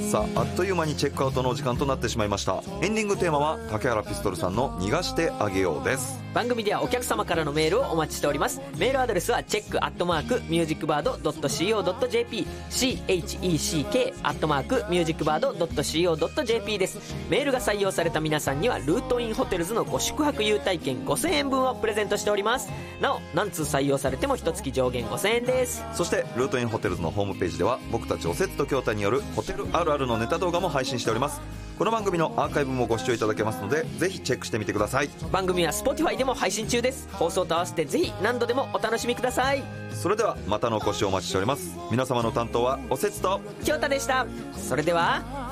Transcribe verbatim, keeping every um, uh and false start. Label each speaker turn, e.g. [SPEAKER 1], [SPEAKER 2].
[SPEAKER 1] さあ、あっという間にチェックアウトのお時間となってしまいました。エンディングテーマは竹原ピストルさんの逃がしてあげようです。
[SPEAKER 2] 番組ではお客様からのメールをお待ちしております。メールアドレスはチェックアットマークミュージックバードドットシーオードットジェーピー チェック アットマークミュージックバードドットシーオードットジェーピー です。メールが採用された皆さんにはルートインホテルズのご宿泊優待券ごせんえんぶんをプレゼントしております。なお何通採用されても一月上限ごせんえんです。
[SPEAKER 1] そしてルートインホテルズのホームページでは僕たちおせつと京太によるホテルあるあるのネタ動画も配信しております。この番組のアーカイブもご視聴いただけますので、ぜひチェックしてみてください。
[SPEAKER 2] 番組は Spotify でも配信中です。放送と合わせてぜひ何度でもお楽しみください。
[SPEAKER 1] それではまたのお越しをお待ちしております。皆様の担当はおせつと
[SPEAKER 2] 京太でした。それでは